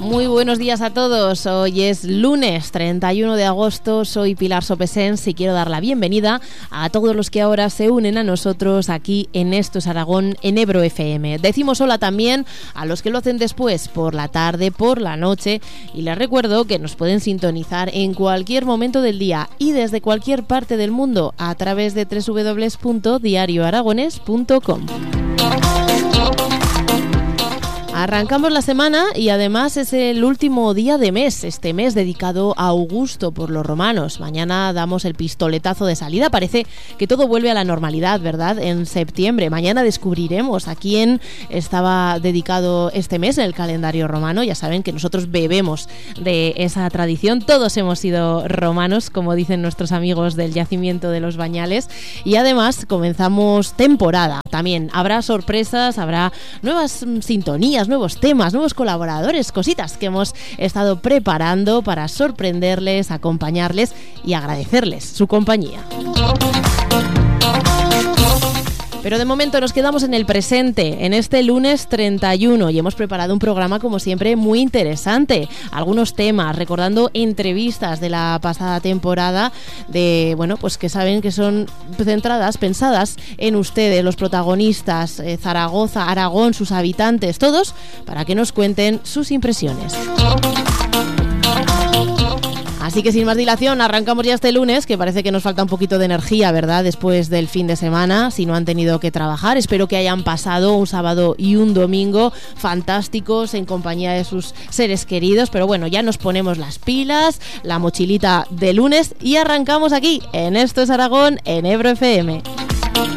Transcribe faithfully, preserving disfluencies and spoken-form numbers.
Muy buenos días a todos. Hoy es lunes treinta y uno de agosto. Soy Pilar Sopesens y quiero dar la bienvenida a todos los que ahora se unen a nosotros aquí en Esto es Aragón, en Ebro F M. Decimos hola también a los que lo hacen después, por la tarde, por la noche. Y les recuerdo que nos pueden sintonizar en cualquier momento del día y desde cualquier parte del mundo a través de doble u doble u doble u punto diario aragonés punto com. Arrancamos la semana y además es el último día de mes, este mes dedicado a Augusto por los romanos. Mañana damos el pistoletazo de salida, parece que todo vuelve a la normalidad, ¿verdad? En septiembre, mañana descubriremos a quién estaba dedicado este mes en el calendario romano. Ya saben que nosotros bebemos de esa tradición, todos hemos sido romanos, como dicen nuestros amigos del yacimiento de los Bañales, y además comenzamos temporada. También habrá sorpresas, habrá nuevas sintonías, nuevos temas, nuevos colaboradores, cositas que hemos estado preparando para sorprenderles, acompañarles y agradecerles su compañía. Pero de momento nos quedamos en el presente, en este lunes treinta y uno, y hemos preparado un programa como siempre muy interesante. Algunos temas, recordando entrevistas de la pasada temporada, de bueno, pues que saben que son centradas, pensadas en ustedes, los protagonistas, eh, Zaragoza, Aragón, sus habitantes, todos, para que nos cuenten sus impresiones. Así que sin más dilación, arrancamos ya este lunes, que parece que nos falta un poquito de energía, ¿verdad? Después del fin de semana, si no han tenido que trabajar. Espero que hayan pasado un sábado y un domingo fantásticos en compañía de sus seres queridos. Pero bueno, ya nos ponemos las pilas, la mochilita de lunes y arrancamos aquí, en Esto es Aragón, en Ebro F M.